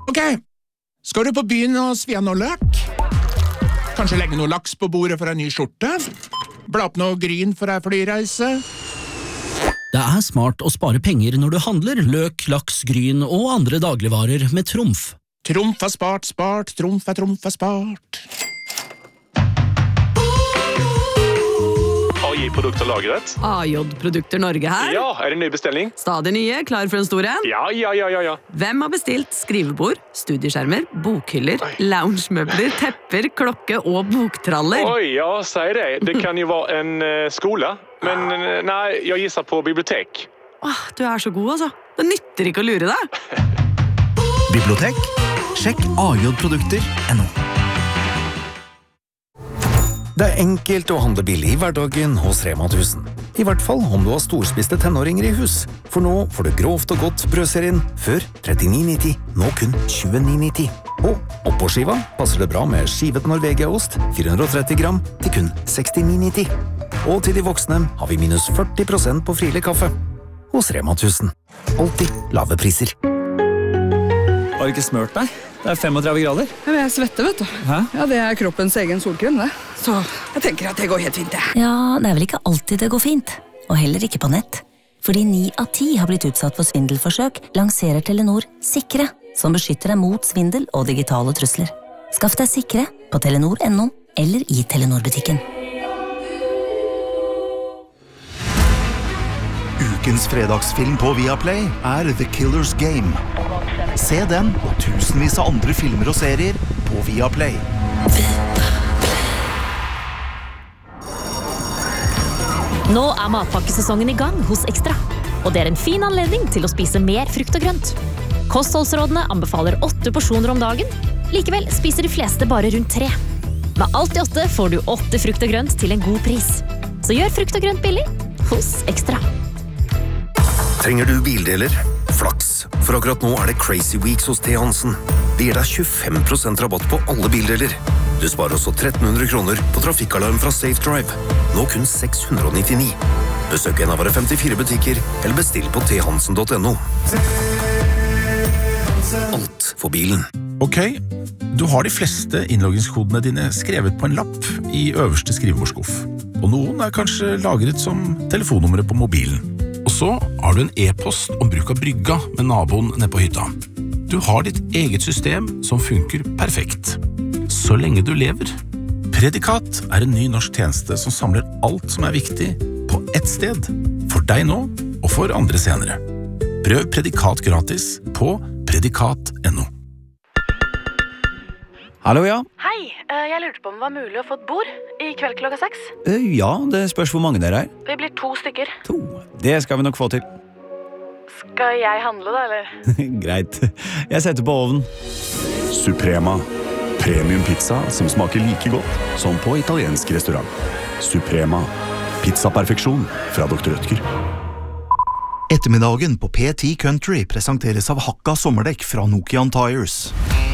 Ok, skal du på byen og svia noe løk? Kanskje legge noe laks på bordet for en ny skjorte? Bla opp noe gryn for ei flyreise? Det smart å spare penger når du handler løk, laks, gryn og andre dagligvarer med Trumf. Trumf spart, Trumf spart. AJ-produkter lagret. AJ-produkter Norge her. Ja, det en ny bestelling? Stadig nye, klar for en stor en? Ja. Hvem har bestilt skrivebord, studieskjermer, bokhyller, loungemøbler, tepper, klokke og boktraller? Oi, ja, sier det. Det kan jo være en skole. Men nei, jeg gisser på bibliotek. Du så god, altså. Det nytter ikke å lure deg. Bibliotek? Sjekk AJ-produkter.no. Det enkelt å handle billig I hverdagen hos Rema 1000. I hvert fall om du har storspiste tenåringer I hus. For nå får du grovt og godt brødserien før 39,90, nå kun 29,90. Og oppå skiva passer det bra med skivet Norvegiaost 430 gram til kun 69,90. Og til de voksne har vi minus 40% på frilig kaffe. Hos Rema 1000. Alltid lave priser. Har du ikke smørt deg? Det 35 grader. Ja, men jeg svetter, vet du. Hæ? Ja, det kroppens egen solkrem, det. Så jeg tenker at det går helt fint, det. Ja, det vel ikke alltid det går fint. Og heller ikke på nett. Fordi 9 av 10 har blitt utsatt for svindelforsøk, lanserer Telenor Sikre, som beskytter deg mot svindel og digitale trusler. Skaff deg Sikre på telenor.no eller I Telenor-butikken. Ukens fredagsfilm på Viaplay The Killer's Game. Se den og tusenvis av andre filmer og serier på Viaplay. Nå matpakkesesongen I gang hos Extra, og det en fin anledning til å spise mer frukt og grønt. Kostholdsrådene anbefaler 8 porsjoner om dagen, likevel spiser de fleste bare rundt 3. Med alt I 8 får du 8 frukt og grønt til en god pris. Så gjør frukt og grønt billig hos Extra. Trenger du bildeler? Flaks, for akkurat nå det Crazy Weeks hos T. Hansen. Det gir deg 25% rabatt på alle bildeler. Du sparer også 1300 kroner på trafikkalarm fra Safe Drive. Nå kun 699. Besøk en av våre 54 butikker, eller bestill på thansen.no. Alt for bilen. Ok, du har de fleste innloggingskodene dine skrevet på en lapp I øverste skrivebordskuff. Og noen kanskje lagret som telefonnummeret på mobilen. Og så har du en e-post om bruk av brygga med naboen nede på hytta. Du har ditt eget system som funker perfekt. Så lenge du lever. Predikat en ny norsk tjeneste som samler alt som viktig på ett sted. For deg nå, og for andre senere. Prøv Predikat gratis på predikat.no. Hallo, ja. Hei, jeg lurte på om det var mulig å få et bord I kveld klokka 6. Ja, det spørs hvor mange dere Vi blir 2 stykker. 2. Det skal vi nok få til. Skal jeg handle da, eller? Greit. Jeg setter på ovnen. Suprema. Premium pizza som smaker like godt som på italiensk restaurant. Suprema. Pizza-perfeksjon fra Dr. Rødtger. Ettermiddagen på P10 Country presenteres av Hakka sommerdekk fra Nokian Tires.